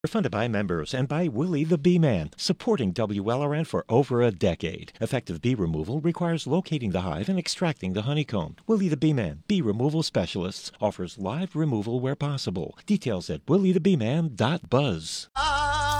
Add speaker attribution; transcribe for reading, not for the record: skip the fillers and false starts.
Speaker 1: Funded by members and by Willie the Bee Man, supporting WLRN for over a decade. Effective bee removal requires locating the hive and extracting the honeycomb. Willie the Bee Man, bee removal specialists, offers live removal where possible. Details at williethebeeman.buzz.